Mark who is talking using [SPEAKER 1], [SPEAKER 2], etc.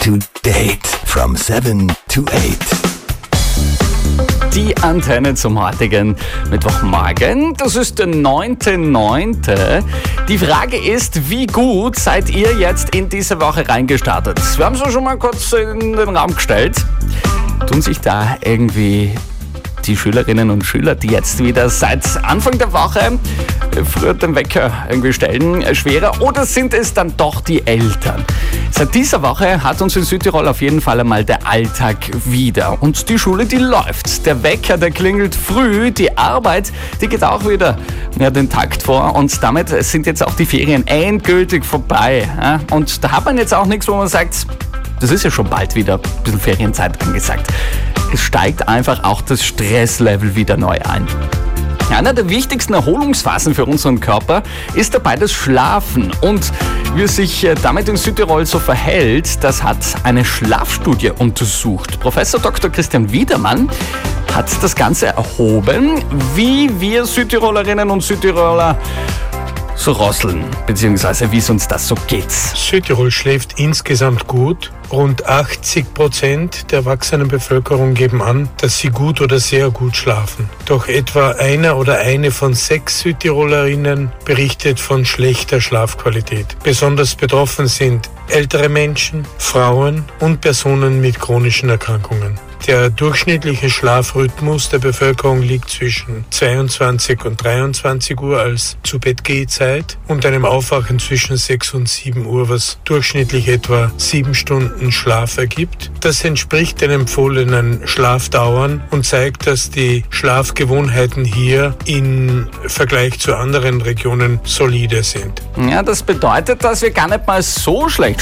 [SPEAKER 1] to date from 7 to 8.
[SPEAKER 2] Die Antenne zum heutigen Mittwochmorgen. Das ist der 9.9. Die Frage ist, wie gut seid ihr jetzt in diese Woche reingestartet? Wir haben es schon mal kurz in den Raum gestellt. Tun sich da irgendwie die Schülerinnen und Schüler, die jetzt wieder seit Anfang der Woche früher den Wecker irgendwie stellen, schwerer, oder sind es dann doch die Eltern? Seit dieser Woche hat uns in Südtirol auf jeden Fall einmal der Alltag wieder. Und die Schule, die läuft. Der Wecker, der klingelt früh. Die Arbeit, die geht auch wieder den Takt vor. Und damit sind jetzt auch die Ferien endgültig vorbei. Und da hat man jetzt auch nichts, wo man sagt, das ist ja schon bald wieder ein bisschen Ferienzeit angesagt. Es steigt einfach auch das Stresslevel wieder neu ein. Einer der wichtigsten Erholungsphasen für unseren Körper ist dabei das Schlafen. Und wie es sich damit in Südtirol so verhält, das hat eine Schlafstudie untersucht. Professor Dr. Christian Wiedermann hat das Ganze erhoben, wie wir Südtirolerinnen und Südtiroler so rosseln, beziehungsweise wie es uns das so geht.
[SPEAKER 3] Südtirol schläft insgesamt gut. Rund 80% der erwachsenen Bevölkerung geben an, dass sie gut oder sehr gut schlafen. Doch etwa einer oder eine von 6 Südtirolerinnen berichtet von schlechter Schlafqualität. Besonders betroffen sind ältere Menschen, Frauen und Personen mit chronischen Erkrankungen. Der durchschnittliche Schlafrhythmus der Bevölkerung liegt zwischen 22 und 23 Uhr als Zu-Bett-Geh-Zeit und einem Aufwachen zwischen 6 und 7 Uhr, was durchschnittlich etwa 7 Stunden Schlaf ergibt. Das entspricht den empfohlenen Schlafdauern und zeigt, dass die Schlafgewohnheiten hier im Vergleich zu anderen Regionen solide sind.
[SPEAKER 2] Ja, das bedeutet, dass wir gar nicht mal so schlecht